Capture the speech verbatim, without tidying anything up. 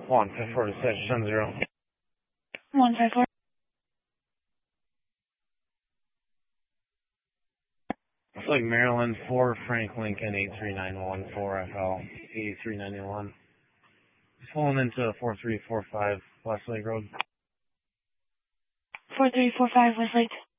One five four to six seven zero. One five four. It's like Maryland four Frank Lincoln eight three nine one four F L eighty three ninety one. He's pulling into four three four five Westlake Road. Four three four five Westlake.